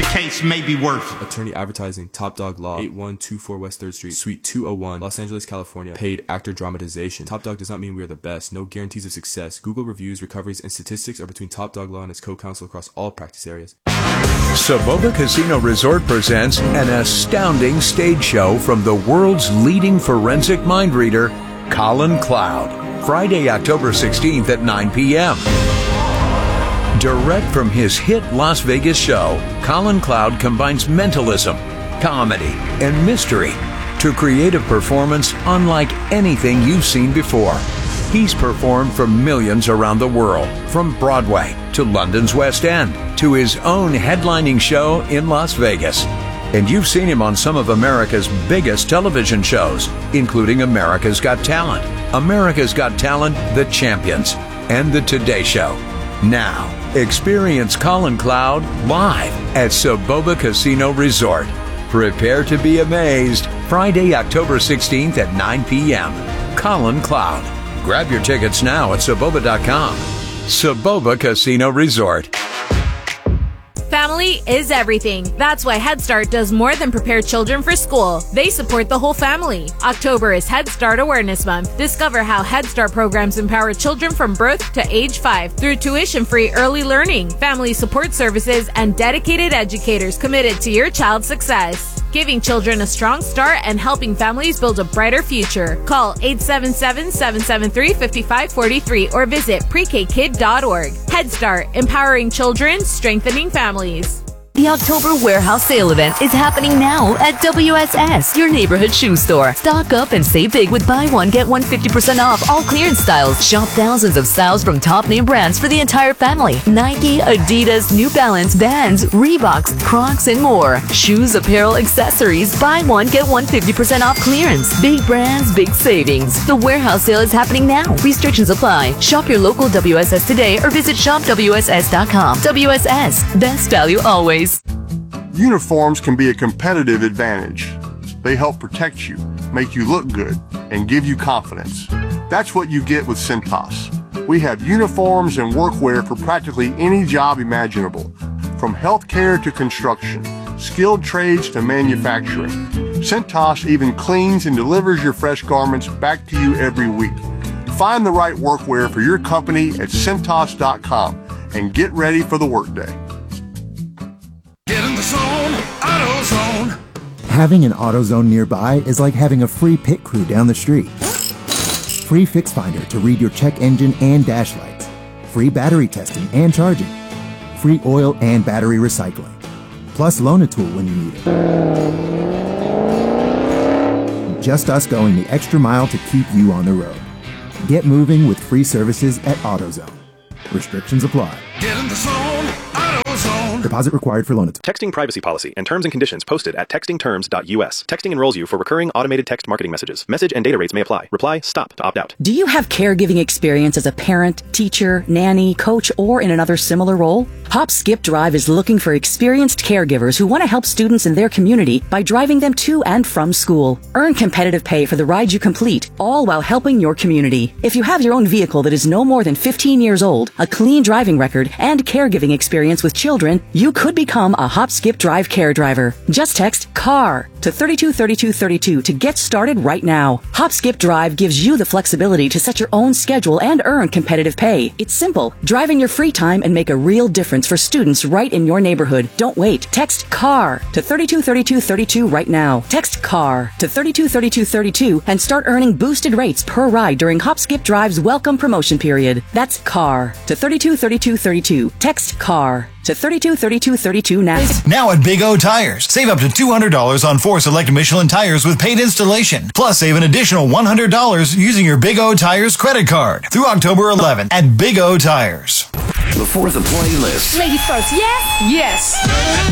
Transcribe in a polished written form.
case may be worth it. Attorney Advertising, Top Dog Law, 8124 West 3rd Street, Suite 201, Los Angeles, California. Paid actor dramatization. Top Dog does not mean we are the best. No guarantees of success. Google reviews, recoveries, and statistics are between Top Dog Law and its co-counsel across all practice areas. Saboba Casino Resort presents an astounding stage show from the world's leading forensic mind reader, Colin Cloud. Friday, October 16th at 9 p.m. Direct from his hit Las Vegas show, Colin Cloud combines mentalism, comedy, and mystery to create a performance unlike anything you've seen before. He's performed for millions around the world, from Broadway to London's West End to his own headlining show in Las Vegas. And you've seen him on some of America's biggest television shows, including America's Got Talent, America's Got Talent, The Champions, and The Today Show. Now, experience Colin Cloud live at Saboba Casino Resort. Prepare to be amazed. Friday, October 16th at 9 p.m. Colin Cloud. Grab your tickets now at Saboba.com. Saboba Casino Resort. Family is everything. That's why Head Start does more than prepare children for school. They support the whole family. October is Head Start Awareness Month. Discover how Head Start programs empower children from birth to age 5 through tuition-free early learning, family support services, and dedicated educators committed to your child's success. Giving children a strong start and helping families build a brighter future. Call 877-773-5543 or visit prekkid.org. Head Start, empowering children, strengthening families. The October warehouse sale event is happening now at WSS, your neighborhood shoe store. Stock up and save big with buy one, get one 50% off all clearance styles. Shop thousands of styles from top name brands for the entire family. Nike, Adidas, New Balance, Vans, Reeboks, Crocs, and more. Shoes, apparel, accessories. Buy one, get one 50% off clearance. Big brands, big savings. The warehouse sale is happening now. Restrictions apply. Shop your local WSS today or visit shopwss.com. WSS, best value always. Uniforms can be a competitive advantage. They help protect you, make you look good, and give you confidence. That's what you get with Cintas. We have uniforms and workwear for practically any job imaginable, from healthcare to construction, skilled trades to manufacturing. Cintas even cleans and delivers your fresh garments back to you every week. Find the right workwear for your company at Cintas.com and get ready for the workday. Get in the zone, AutoZone. Having an AutoZone nearby is like having a free pit crew down the street. Free Fix Finder to read your check engine and dash lights. Free battery testing and charging. Free oil and battery recycling. Plus loan a tool when you need it. Just us going the extra mile to keep you on the road. Get moving with free services at AutoZone. Restrictions apply. Get in the zone, AutoZone. Deposit required for loan. Texting privacy policy and terms and conditions posted at textingterms.us. Texting enrolls you for recurring automated text marketing messages. Message and data rates may apply. Reply STOP to opt out. Do you have caregiving experience as a parent, teacher, nanny, coach, or in another similar role? Hop Skip Drive is looking for experienced caregivers who want to help students in their community by driving them to and from school. Earn competitive pay for the ride you complete, all while helping your community. If you have your own vehicle that is no more than 15 years old, a clean driving record, and caregiving experience with children, you could become a Hop Skip Drive care driver. Just text CAR to 323232 to get started right now. Hop Skip Drive gives you the flexibility to set your own schedule and earn competitive pay. It's simple. Drive in your free time and make a real difference for students right in your neighborhood. Don't wait. Text CAR to 323232 right now. Text CAR to 323232 and start earning boosted rates per ride during Hop Skip Drive's welcome promotion period. That's CAR to 323232. Text CAR to 323232 now. Now at Big O Tires. Save up to $200 on 4 select Michelin tires with paid installation. Plus save an additional $100 using your Big O Tires credit card through October 11th at Big O Tires. Before the playlist. Ladies first, yes? Yes.